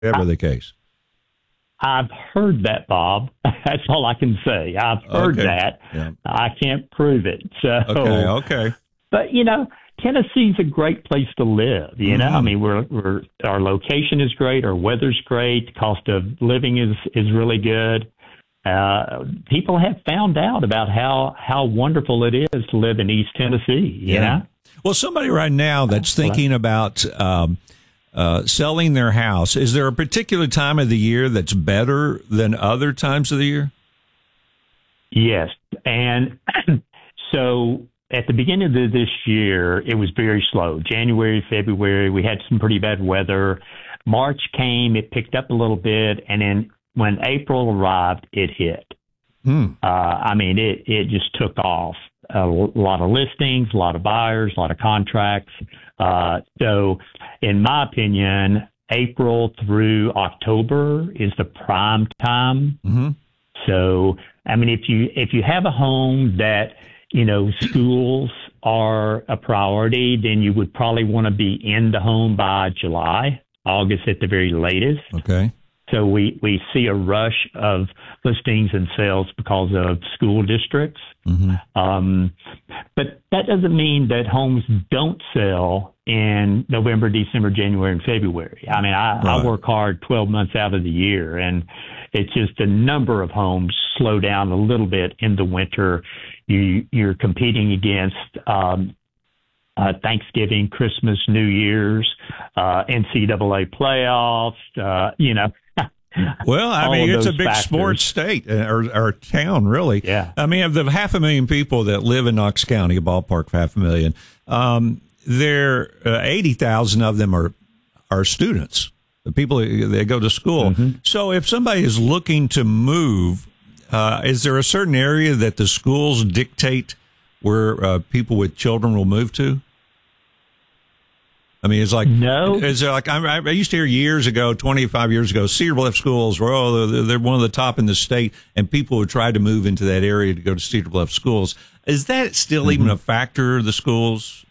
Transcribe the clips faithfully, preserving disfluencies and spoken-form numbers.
ever the case? I've heard that, Bob. That's all I can say. I've heard Okay. that. Yeah. I can't prove it. So, Okay, okay. But, you know, Tennessee's a great place to live. You know, Mm-hmm. I mean, we're, we're our location is great. Our weather's great. The cost of living is, is really good. Uh, people have found out about how, how wonderful it is to live in East Tennessee, you Yeah. know? Well, somebody right now that's thinking about um, uh, selling their house, is there a particular time of the year that's better than other times of the year? Yes. And so at the beginning of this year, it was very slow. January, February, we had some pretty bad weather. March came, it picked up a little bit. And then when April arrived, it hit. Hmm. Uh, I mean, it, it just took off. A lot of listings, a lot of buyers, a lot of contracts. Uh, so in my opinion, April through October is the prime time. Mm-hmm. So, I mean, if you, if you have a home that, you know, schools are a priority, then you would probably want to be in the home by July, August at the very latest. Okay. So we, we see a rush of listings and sales because of school districts. Mm-hmm. Um, but that doesn't mean that homes don't sell in November, December, January, and February. I mean, I, Right. I work hard twelve months out of the year, and it's just the number of homes slow down a little bit in the winter. You, you're competing against um, uh, Thanksgiving, Christmas, New Year's, uh, N C double A playoffs, uh, you know. Well, I All mean, of it's a those big factors. sports state uh, or, or town, really. Yeah. I mean, of the half a million people that live in Knox County, a ballpark of half a million, um, there uh, eighty thousand of them are are students. The people they go to school. Mm-hmm. So, if somebody is looking to move, uh, is there a certain area that the schools dictate where uh, people with children will move to? I mean, it's like, No. Is there like, I, I used to hear years ago, twenty-five years ago, Cedar Bluff schools were, oh, they're, they're one of the top in the state, and people would try to move into that area to go to Cedar Bluff schools. Is that still Mm-hmm. even a factor, the schools?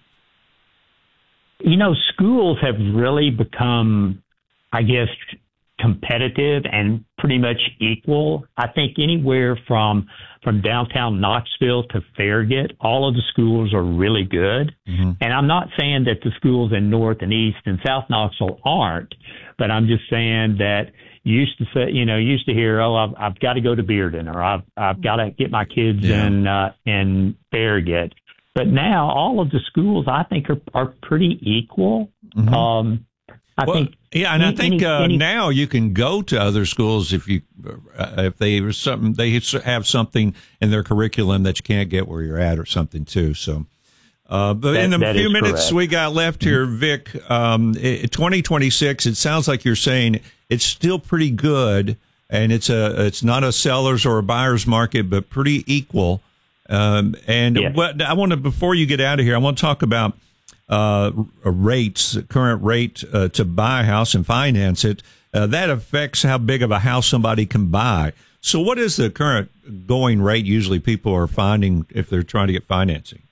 You know, schools have really become, I guess, competitive and pretty much equal. I think anywhere from from downtown Knoxville to Farragut, all of the schools are really good. Mm-hmm. And I'm not saying that the schools in North and East and South Knoxville aren't, but I'm just saying that you used to say, you know, you used to hear, oh, I've, I've got to go to Bearden, or I've I've got to get my kids Yeah. in uh, in Farragut. But now all of the schools, I think, are are pretty equal. Mm-hmm. Um, I Well, think, yeah, and I any- think any- uh, any- now you can go to other schools if you uh, if they something they have something in their curriculum that you can't get where you're at or something too. So, uh, but That- in the that few is minutes correct. we got left here, Vic, um, it, twenty twenty-six. It sounds like you're saying it's still pretty good, and it's a it's not a seller's or a buyer's market, but pretty equal. Um, and Yes. what I want to before you get out of here, I want to talk about. Uh, rates, current rate uh, to buy a house and finance it, uh, that affects how big of a house somebody can buy. So what is the current going rate usually people are finding if they're trying to get financing?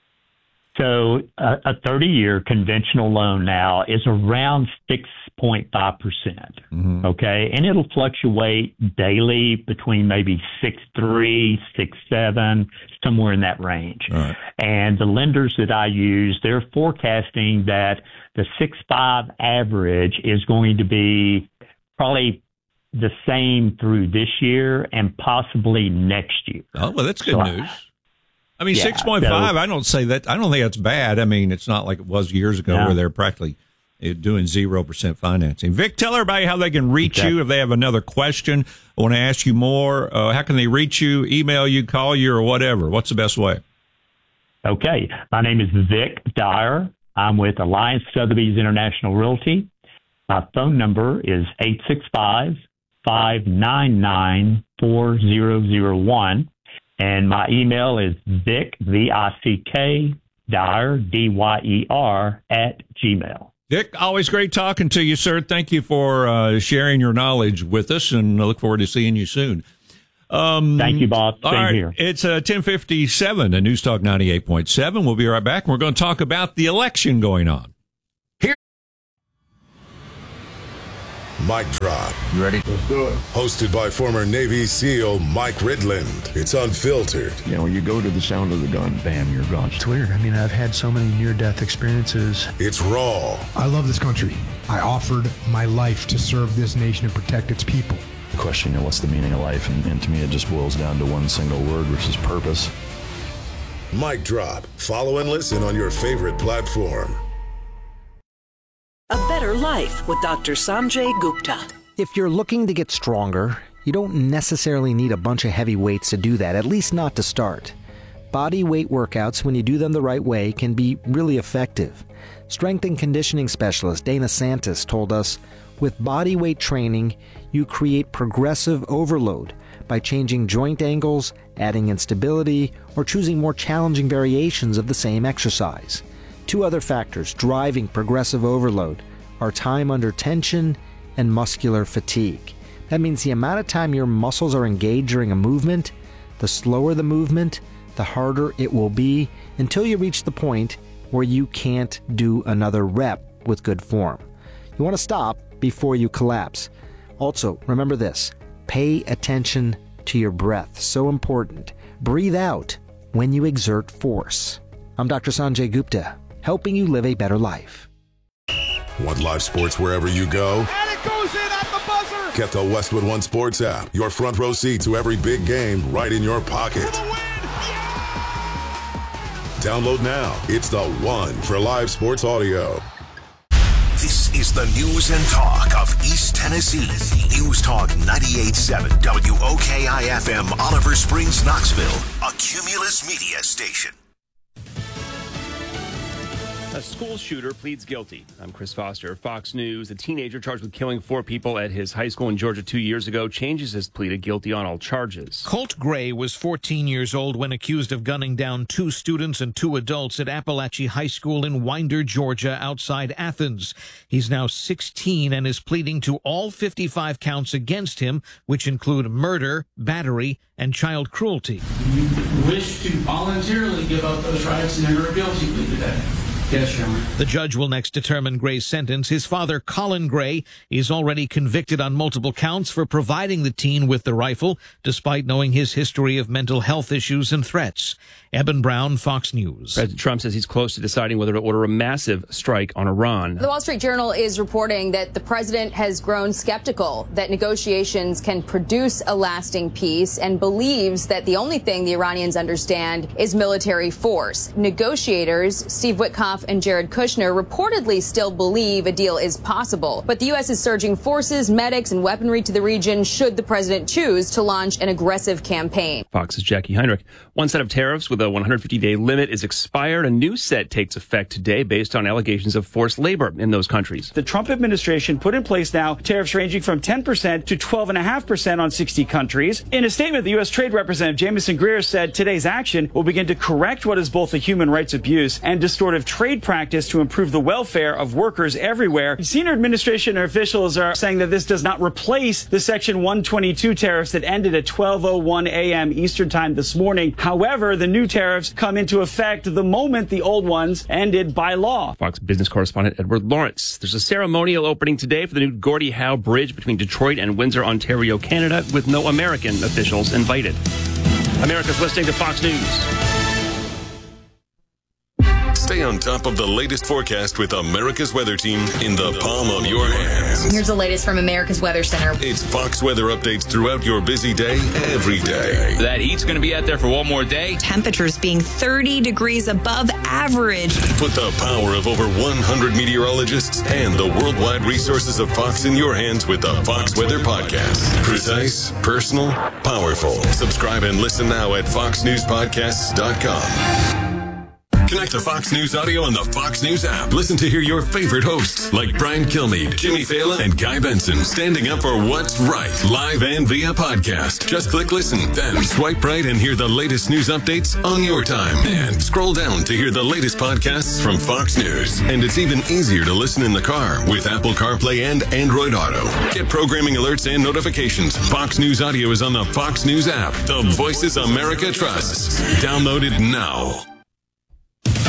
So uh, a thirty-year conventional loan now is around six point five percent, Mm-hmm. okay? And it'll fluctuate daily between maybe six point three, six point seven, somewhere in that range. All right. And the lenders that I use, they're forecasting that the six point five average is going to be probably the same through this year and possibly next year. Oh, well, that's good So, news. I mean, yeah, six point five, so- I don't say that. I don't think that's bad. I mean, it's not like it was years ago No. where they're practically uh, doing zero percent financing. Vic, tell everybody how they can reach Exactly. you if they have another question, want to ask you more. Uh, how can they reach you, email you, call you, or whatever? What's the best way? Okay. My name is Vic Dyer. I'm with Alliance Sotheby's International Realty. My phone number is eight six five, five nine nine, four zero zero one. And my email is Vic, V I C K, Dyer, D Y E R, at Gmail. Vic, always great talking to you, sir. Thank you for uh, sharing your knowledge with us, and I look forward to seeing you soon. Um, Thank you, Bob. All Same right. here. It's uh, ten fifty-seven at News Talk ninety-eight point seven. We'll be right back. We're going to talk about the election going on. Mic Drop. You ready? Let's do it. Hosted by former Navy SEAL Mike Ridland. It's unfiltered. You know, when you go to the sound of the gun, bam, you're gone. It's weird. I mean, I've had so many near-death experiences. It's raw. I love this country. I offered my life to serve this nation and protect its people. The question, you know, what's the meaning of life? And, and to me, it just boils down to one single word, which is purpose. Mic Drop. Follow and listen on your favorite platform. A Better Life with Doctor Sanjay Gupta. If you're looking to get stronger, you don't necessarily need a bunch of heavy weights to do that, at least not to start. Body weight workouts, when you do them the right way, can be really effective. Strength and conditioning specialist Dana Santis told us, with body weight training, you create progressive overload by changing joint angles, adding instability, or choosing more challenging variations of the same exercise. Two other factors driving progressive overload are time under tension and muscular fatigue. That means the amount of time your muscles are engaged during a movement, the slower the movement, the harder it will be until you reach the point where you can't do another rep with good form. You want to stop before you collapse. Also, remember this, pay attention to your breath. So important. Breathe out when you exert force. I'm Doctor Sanjay Gupta, helping you live a better life. Want live sports wherever you go? And it goes in at the buzzer! Get the Westwood One Sports app. Your front row seat to every big game right in your pocket. For the win! Yeah! Download now. It's the one for live sports audio. This is the news and talk of East Tennessee. News Talk ninety-eight point seven W O K I F M, Oliver Springs, Knoxville, a Cumulus Media station. A school shooter pleads guilty. I'm Chris Foster, Fox News. A teenager charged with killing four people at his high school in Georgia two years ago changes his plea to guilty on all charges. Colt Gray was fourteen years old when accused of gunning down two students and two adults at Appalachia High School in Winder, Georgia, outside Athens. He's now sixteen and is pleading to all fifty-five counts against him, which include murder, battery, and child cruelty. Do you wish to voluntarily give up those rights and enter a guilty plea today? Yes, Your Honor. The judge will next determine Gray's sentence. His father, Colin Gray, is already convicted on multiple counts for providing the teen with the rifle, despite knowing his history of mental health issues and threats. Eben Brown, Fox News. President Trump says he's close to deciding whether to order a massive strike on Iran. The Wall Street Journal is reporting that the president has grown skeptical that negotiations can produce a lasting peace and believes that the only thing the Iranians understand is military force. Negotiators, Steve Witkoff and Jared Kushner, reportedly still believe a deal is possible. But the U S is surging forces, medics, and weaponry to the region should the president choose to launch an aggressive campaign. Fox's Jackie Heinrich. One set of tariffs with a one hundred fifty day limit is expired. A new set takes effect today based on allegations of forced labor in those countries. The Trump administration put in place now tariffs ranging from ten percent to twelve point five percent on sixty countries. In a statement, the U S Trade Representative Jamieson Greer said today's action will begin to correct what is both a human rights abuse and distortive trade practice to improve the welfare of workers everywhere. Senior administration officials are saying that this does not replace the Section one twenty-two tariffs that ended at twelve oh one a m Eastern Time this morning. However, the new tariffs come into effect the moment the old ones ended by law. Fox business correspondent Edward Lawrence. There's a ceremonial opening today for the new Gordie Howe Bridge between Detroit and Windsor, Ontario, Canada, with no American officials invited. America's listening to Fox News. Stay on top of the latest forecast with America's Weather Team in the palm of your hands. Here's the latest from America's Weather Center. It's Fox weather updates throughout your busy day, every day. That heat's going to be out there for one more day. Temperatures being thirty degrees above average. Put the power of over one hundred meteorologists and the worldwide resources of Fox in your hands with the Fox Weather Podcast. Precise, personal, powerful. Subscribe and listen now at fox news podcasts dot com. Connect to Fox News Audio on the Fox News app. Listen to hear your favorite hosts like Brian Kilmeade, Jimmy Fallon, and Guy Benson standing up for what's right, live and via podcast. Just click listen, then swipe right and hear the latest news updates on your time. And scroll down to hear the latest podcasts from Fox News. And it's even easier to listen in the car with Apple CarPlay and Android Auto. Get programming alerts and notifications. Fox News Audio is on the Fox News app. The voices America trusts. Download it now.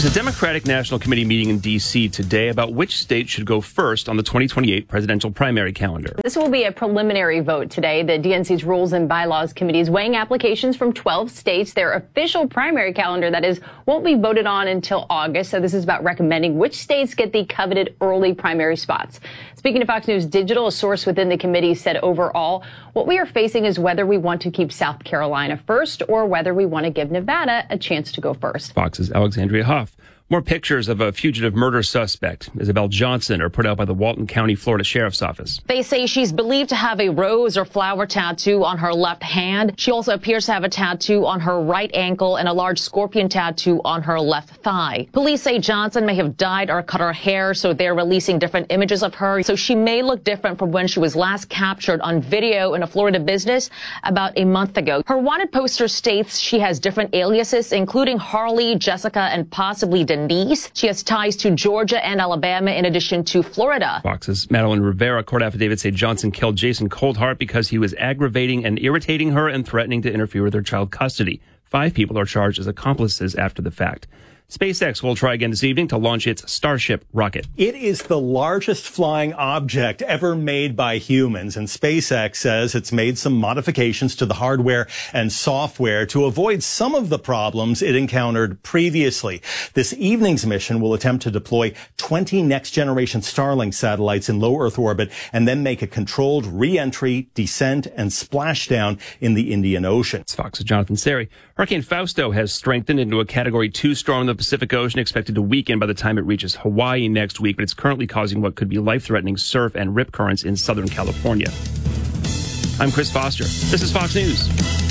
There's a Democratic National Committee meeting in D C today about which state should go first on the twenty twenty-eight presidential primary calendar. This will be a preliminary vote today. The D N C's Rules and Bylaws Committee is weighing applications from twelve states. Their official primary calendar, that is, won't be voted on until August. So this is about recommending which states get the coveted early primary spots. Speaking to Fox News Digital, a source within the committee said overall, what we are facing is whether we want to keep South Carolina first or whether we want to give Nevada a chance to go first. Fox's Alexandria Hoff. More pictures of a fugitive murder suspect, Isabel Johnson, are put out by the Walton County, Florida Sheriff's Office. They say she's believed to have a rose or flower tattoo on her left hand. She also appears to have a tattoo on her right ankle and a large scorpion tattoo on her left thigh. Police say Johnson may have dyed or cut her hair, so they're releasing different images of her. So she may look different from when she was last captured on video in a Florida business about a month ago. Her wanted poster states she has different aliases, including Harley, Jessica, and possibly Denise. She has ties to Georgia and Alabama in addition to Florida. Fox's Madeline Rivera court affidavit say Johnson killed Jason Coldheart because he was aggravating and irritating her and threatening to interfere with her child custody. Five people are charged as accomplices after the fact. SpaceX will try again this evening to launch its Starship rocket. It is the largest flying object ever made by humans, and SpaceX says it's made some modifications to the hardware and software to avoid some of the problems it encountered previously. This evening's mission will attempt to deploy twenty next-generation Starlink satellites in low Earth orbit and then make a controlled re-entry, descent, and splashdown in the Indian Ocean. It's Fox's Jonathan Seri. Hurricane Fausto has strengthened into a Category two storm in the Pacific Ocean, expected to weaken by the time it reaches Hawaii next week, but it's currently causing what could be life-threatening surf and rip currents in Southern California. I'm Chris Foster. This is Fox News.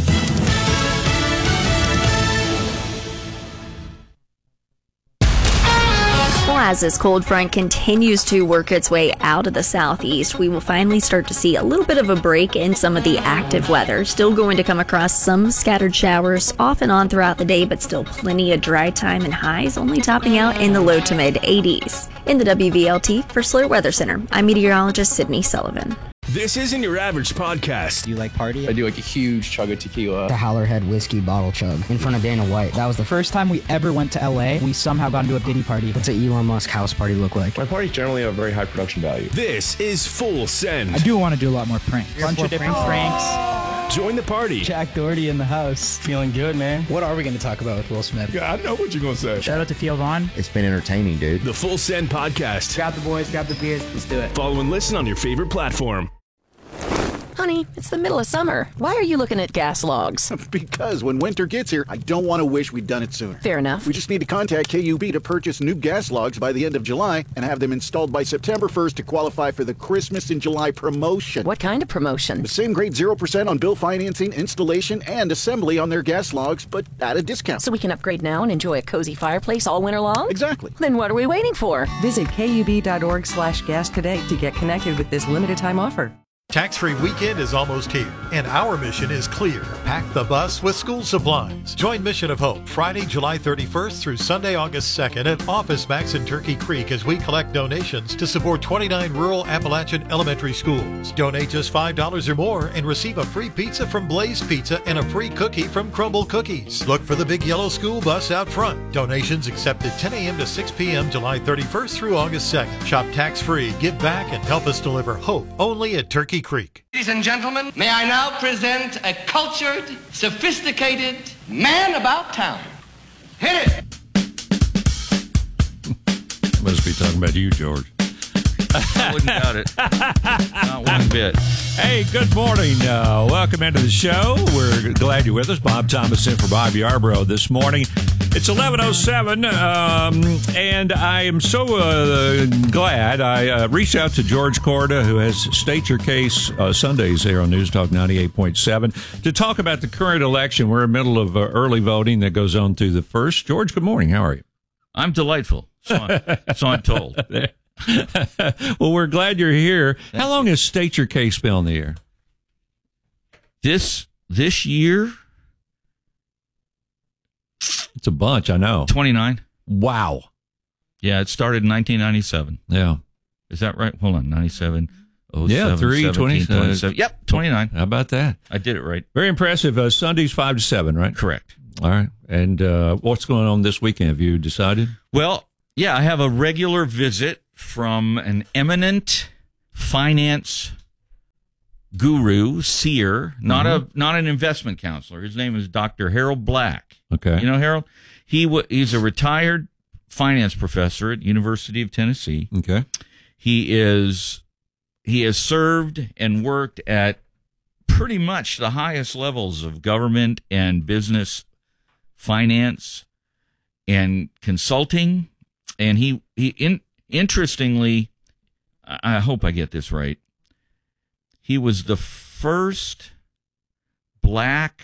Well, as this cold front continues to work its way out of the southeast, we will finally start to see a little bit of a break in some of the active weather. Still going to come across some scattered showers off and on throughout the day, but still plenty of dry time and highs only topping out in the low to mid eighties. In the W V L T for Slur Weather Center, I'm meteorologist Sydney Sullivan. This isn't your average podcast. Do you like party? I do like a huge chug of tequila. The Howlerhead whiskey bottle chug in front of Dana White. That was the first time we ever went to L A. We somehow got into a Diddy party. What's an Elon Musk house party look like? My parties generally have very high production value. This is Full Send. I do want to do a lot more pranks. A bunch of different pranks. pranks. Join the party. Jack Doherty in the house. Feeling good, man. What are we going to talk about with Will Smith? Yeah, I know what you're going to say. Shout out to Theo Vaughn. It's been entertaining, dude. The Full Send podcast. Grab the boys, grab the beers. Let's do it. Follow and listen on your favorite platform. Honey, it's the middle of summer. Why are you looking at gas logs? Because when winter gets here, I don't want to wish we'd done it sooner. Fair enough. We just need to contact K U B to purchase new gas logs by the end of July and have them installed by September first to qualify for the Christmas in July promotion. What kind of promotion? The same grade zero percent on bill financing, installation, and assembly on their gas logs, but at a discount. So we can upgrade now and enjoy a cozy fireplace all winter long? Exactly. Then what are we waiting for? Visit kub.org slash gas today to get connected with this limited time offer. Tax-free weekend is almost here, and our mission is clear. Pack the bus with school supplies. Join Mission of Hope Friday, July thirty-first through Sunday, August second at Office Max in Turkey Creek as we collect donations to support twenty-nine rural Appalachian elementary schools. Donate just five dollars or more and receive a free pizza from Blaze Pizza and a free cookie from Crumble Cookies. Look for the big yellow school bus out front. Donations accepted ten a.m. to six p.m. July thirty-first through August second. Shop tax-free, give back, and help us deliver hope only at Turkey Creek. Ladies and gentlemen, may I now present a cultured, sophisticated man about town. Hit it! Must be talking about you, George. I wouldn't doubt it. Not one bit. Hey, good morning. Uh, welcome into the show. We're glad you're with us. Bob Thomas in for Bob Yarbrough this morning. It's eleven oh seven, um, and I am so uh, glad I uh, reached out to George Corda, who has State Your Case uh, Sundays here on News Talk ninety-eight point seven, to talk about the current election. We're in the middle of uh, early voting that goes on through the first. George, good morning. How are you? I'm delightful, so I'm, so I'm told. Well, we're glad you're here. How long has State Your Case been on the air? This this year? It's a bunch, I know. twenty-nine. Wow. Yeah, it started in nineteen ninety-seven. Yeah. Is that right? Hold on. ninety-seven. Oh, yeah, three, twenty, twenty-seven. Yep, twenty-nine. How about that? I did it right. Very impressive. Uh, Sundays five to seven, right? Correct. All right. And uh, what's going on this weekend? Have you decided? Well, yeah, I have a regular visit from an eminent finance guru, seer, not mm-hmm. a not an investment counselor. His name is Doctor Harold Black. Okay. You know Harold? He w- he's a retired finance professor at University of Tennessee. Okay. He is he has served and worked at pretty much the highest levels of government and business, finance and consulting. And he, he in, interestingly, I hope I get this right, he was the first black,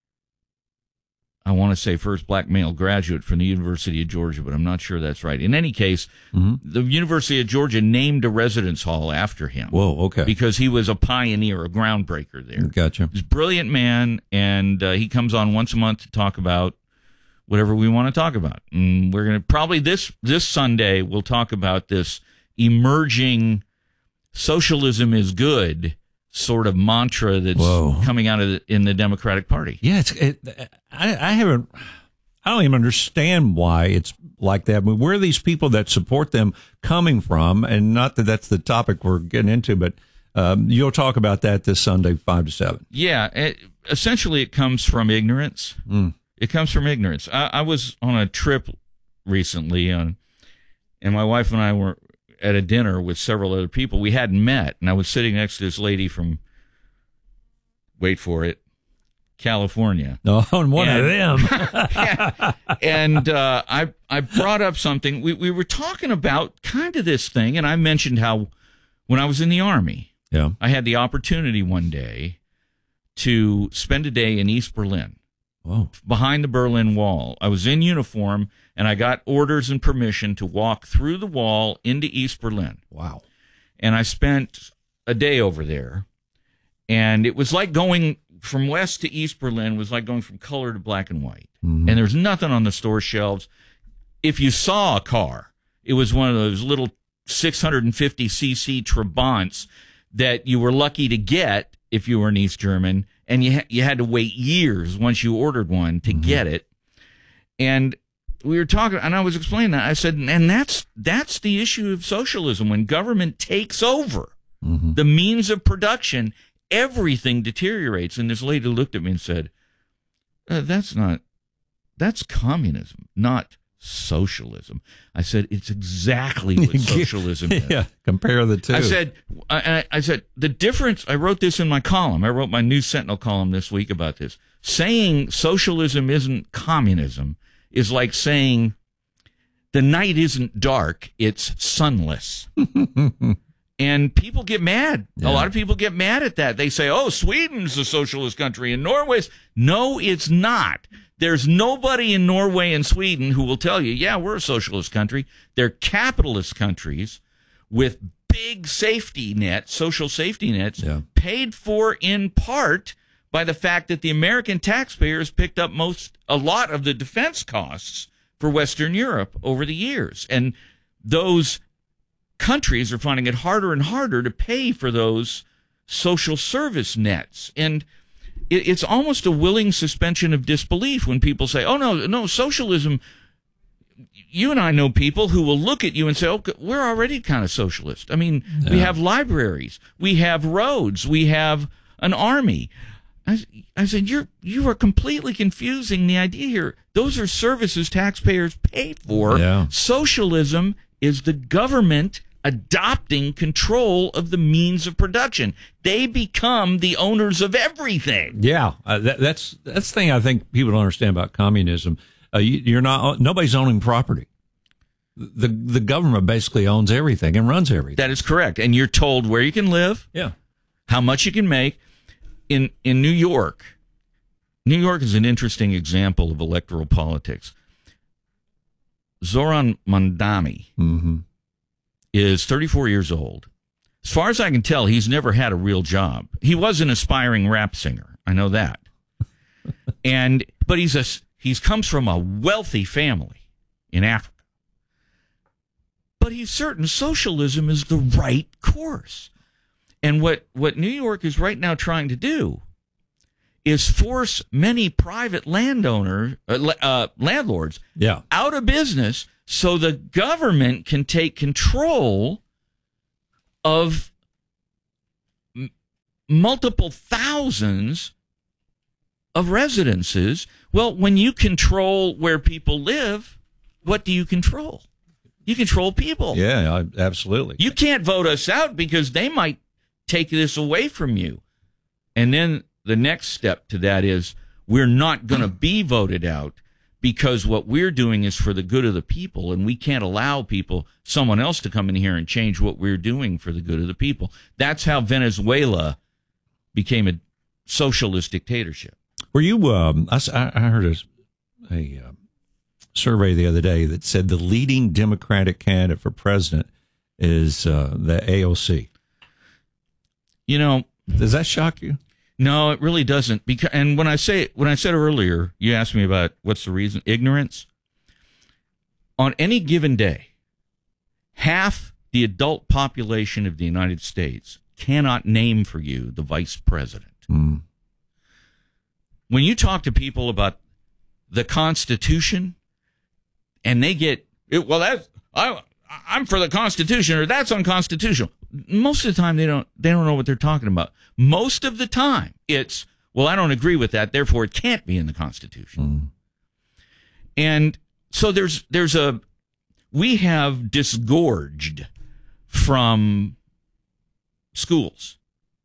I want to say first black male graduate from the University of Georgia, but I'm not sure that's right. In any case, mm-hmm. the University of Georgia named a residence hall after him. Whoa, okay. Because he was a pioneer, a groundbreaker there. Gotcha. He's a brilliant man, and uh, he comes on once a month to talk about whatever we want to talk about. And we're going to probably this this Sunday, we'll talk about this emerging socialism is good sort of mantra that's Whoa. coming out of the, in the Democratic Party. Yeah, it's it, I, I haven't I don't even understand why it's like that. I mean, where are these people that support them coming from? And not that that's the topic we're getting into, but um, you'll talk about that this Sunday, five to seven. Yeah, it, essentially it comes from ignorance. Mm. It comes from ignorance. I, I was on a trip recently, on, and my wife and I were at a dinner with several other people. We hadn't met, and I was sitting next to this lady from, wait for it, California. Oh, and one and, of them. yeah, and uh, I I brought up something. We we were talking about kind of this thing, and I mentioned how when I was in the Army, yeah, I had the opportunity one day to spend a day in East Berlin. Whoa. Behind the Berlin Wall. I was in uniform, and I got orders and permission to walk through the wall into East Berlin. Wow. And I spent a day over there, and it was like going from west to East Berlin was like going from color to black and white. Mm-hmm. And there's nothing on the store shelves. If you saw a car, it was one of those little six hundred fifty c c Trabants that you were lucky to get if you were an East German, and you ha- you had to wait years once you ordered one to mm-hmm. get it. And we were talking, and I was explaining that. I said, and that's that's the issue of socialism. When government takes over mm-hmm. the means of production, everything deteriorates. And this lady looked at me and said, uh, that's not, that's communism, not socialism. I said, it's exactly what socialism is. Yeah, compare the two. I said, I, I said, the difference, I wrote this in my column. I wrote my News Sentinel column this week about this. Saying socialism isn't communism is like saying the night isn't dark, it's sunless. And people get mad. Yeah. A lot of people get mad at that. They say, oh, Sweden's a socialist country and Norway's. No, it's not. There's nobody in Norway and Sweden who will tell you, yeah, we're a socialist country. They're capitalist countries with big safety nets, social safety nets, yeah. paid for in part by the fact that the American taxpayers picked up most, a lot of the defense costs for Western Europe over the years. And those countries are finding it harder and harder to pay for those social service nets. And it, it's almost a willing suspension of disbelief when people say, oh, no, no, socialism. You and I know people who will look at you and say, oh, we're already kind of socialist. I mean, yeah. we have libraries, we have roads, we have an army. I, I said, you're, you are completely confusing the idea here. Those are services taxpayers pay for. Yeah. Socialism is the government adopting control of the means of production. They become the owners of everything. Yeah, uh, that, that's that's the thing I think people don't understand about communism. Uh, you, you're not nobody's owning property. The the government basically owns everything and runs everything. That is correct, and you're told where you can live. Yeah, how much you can make. In in New York, New York is an interesting example of electoral politics. Zoran Mondani mm-hmm. is thirty-four years old. As far as I can tell, he's never had a real job. He was an aspiring rap singer. I know that. and but he's a he's comes from a wealthy family in Africa. But he's certain socialism is the right course. And what, what New York is right now trying to do is force many private landowner uh, uh, landlords yeah. out of business so the government can take control of m- multiple thousands of residences. Well, when you control where people live, what do you control? You control people. Yeah, I, absolutely. You can't vote us out because they might take this away from you. And then the next step to that is we're not going to be voted out because what we're doing is for the good of the people, and we can't allow people, someone else to come in here and change what we're doing for the good of the people. That's how Venezuela became a socialist dictatorship. Were you, um, I, I heard a, a uh, survey the other day that said the leading Democratic candidate for president is uh, the A O C. You know, does that shock you? No, it really doesn't. Because, and when I say when I said earlier, you asked me about what's the reason? Ignorance. On any given day, half the adult population of the United States cannot name for you the vice president. Mm. When you talk to people about the Constitution, and they get, well, that's, I, I'm for the Constitution, or that's unconstitutional. Most of the time, they don't they don't know what they're talking about. Most of the time, it's, well, I don't agree with that, therefore it can't be in the Constitution. Mm. And so there's there's a, we have disgorged from schools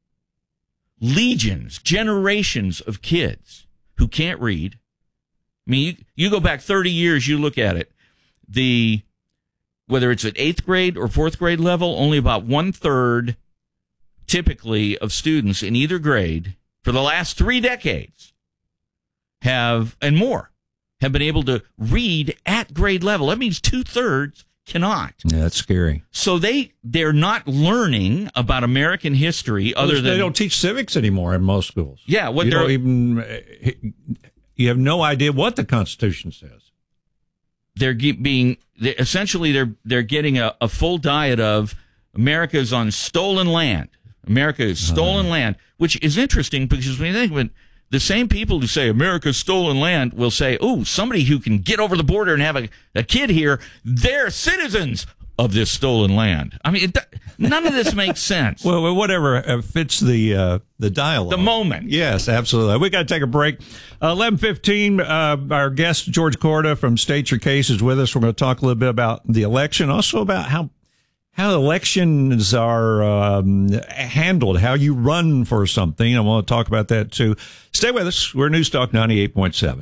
legions, generations of kids who can't read. I mean, you, you go back thirty years, you look at it, the whether it's at eighth grade or fourth grade level, only about one third typically of students in either grade for the last three decades have, and more, have been able to read at grade level. That means two thirds cannot. Yeah, that's scary. So they, they're not learning about American history other well, than. They don't teach civics anymore in most schools. Yeah. What you they're don't even, you have no idea what the Constitution says. They're being they're, essentially they're they're getting a, a full diet of America's on stolen land. America is stolen uh, land, which is interesting because when you think of it, the same people who say America's stolen land will say, "Oh, somebody who can get over the border and have a, a kid here, they're citizens of this stolen land." I mean, it, none of this makes sense. Well, whatever fits the uh, the dialogue, the moment. Yes, absolutely. We got to take a break. Uh, Eleven fifteen. Uh, our guest George Corda from State Your Case is with us. We're going to talk a little bit about the election, also about how how elections are um, handled, how you run for something. I want to talk about that too. Stay with us. We're News Talk ninety-eight point seven.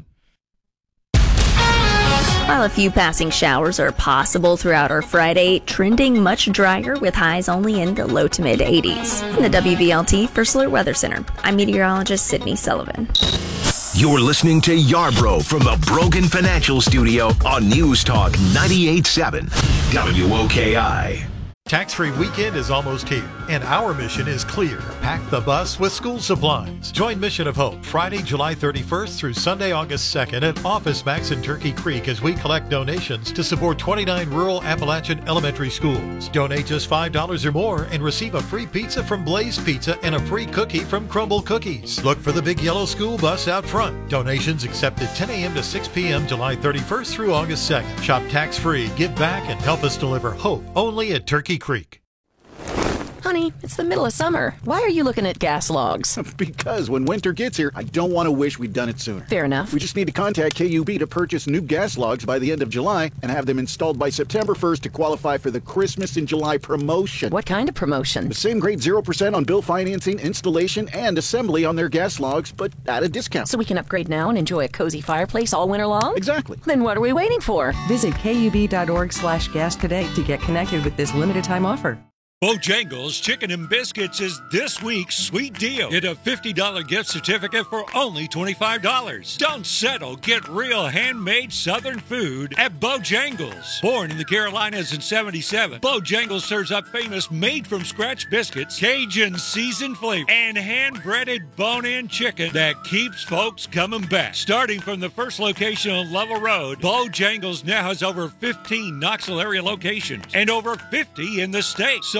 While a few passing showers are possible throughout our Friday, trending much drier with highs only in the low to mid eighties. In the W V L T First Alert Weather Center, I'm meteorologist Sydney Sullivan. You're listening to Yarbrough from the Brogan Financial Studio on News Talk ninety-eight point seven W O K I. Tax-free weekend is almost here, and our mission is clear. Pack the bus with school supplies. Join Mission of Hope Friday, July thirty-first through Sunday, August second at Office Max in Turkey Creek as we collect donations to support twenty-nine rural Appalachian elementary schools. Donate just five dollars or more and receive a free pizza from Blaze Pizza and a free cookie from Crumble Cookies. Look for the big yellow school bus out front. Donations accepted ten a.m. to six p.m. July thirty-first through August second. Shop tax-free, give back, and help us deliver hope only at Turkey Creek. Honey, it's the middle of summer. Why are you looking at gas logs? Because when winter gets here, I don't want to wish we'd done it sooner. Fair enough. We just need to contact K U B to purchase new gas logs by the end of July and have them installed by September first to qualify for the Christmas in July promotion. What kind of promotion? The same grade zero percent on bill financing, installation, and assembly on their gas logs, but at a discount. So we can upgrade now and enjoy a cozy fireplace all winter long? Exactly. Then what are we waiting for? Visit kub.org slash gas today to get connected with this limited time offer. Bojangles Chicken and Biscuits is this week's sweet deal. Get a fifty dollars gift certificate for only twenty-five dollars. Don't settle. Get real handmade Southern food at Bojangles. Born in the Carolinas in seventy-seven, Bojangles serves up famous made-from-scratch biscuits, Cajun seasoned flavor, and hand-breaded bone-in chicken that keeps folks coming back. Starting from the first location on Level Road, Bojangles now has over fifteen Knoxville area locations and over fifty in the state. So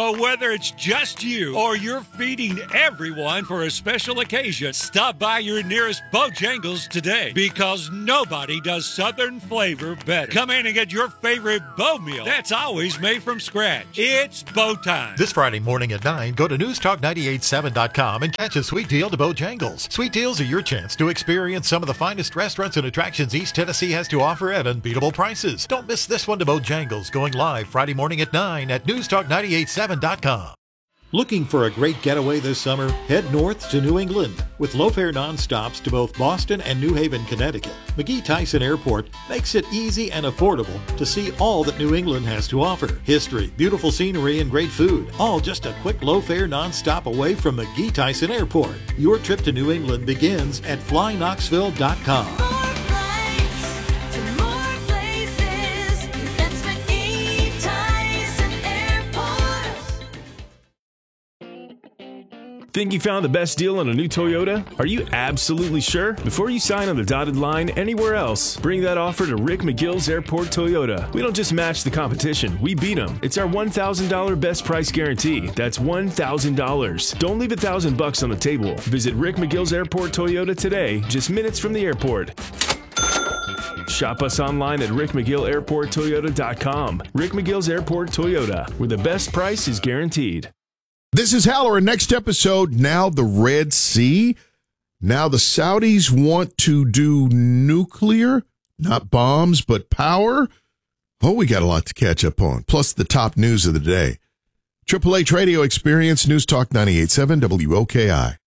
So whether it's just you or you're feeding everyone for a special occasion, stop by your nearest Bojangles today, because nobody does Southern flavor better. Come in and get your favorite Bo meal that's always made from scratch. It's Bo time. This Friday morning at nine, go to news talk nine eight seven dot com and catch a sweet deal to Bojangles. Sweet deals are your chance to experience some of the finest restaurants and attractions East Tennessee has to offer at unbeatable prices. Don't miss this one to Bojangles, going live Friday morning at nine at news talk nine eight seven dot com. Looking for a great getaway this summer? Head north to New England. With low-fare nonstops to both Boston and New Haven, Connecticut, McGee Tyson Airport makes it easy and affordable to see all that New England has to offer. History, beautiful scenery, and great food, all just a quick low-fare nonstop away from McGee Tyson Airport. Your trip to New England begins at fly knoxville dot com. Think you found the best deal on a new Toyota? Are you absolutely sure? Before you sign on the dotted line anywhere else, bring that offer to Rick McGill's Airport Toyota. We don't just match the competition, we beat them. It's our one thousand dollars best price guarantee. That's one thousand dollars. Don't leave a thousand bucks on the table. Visit Rick McGill's Airport Toyota today, just minutes from the airport. Shop us online at rick mcgill airport toyota dot com. Rick McGill's Airport Toyota, where the best price is guaranteed. This is Halloran. Next episode, now the Red Sea. Now the Saudis want to do nuclear, not bombs, but power. Oh, we got a lot to catch up on, plus the top news of the day. Triple H Radio Experience, News Talk ninety-eight point seven W O K I.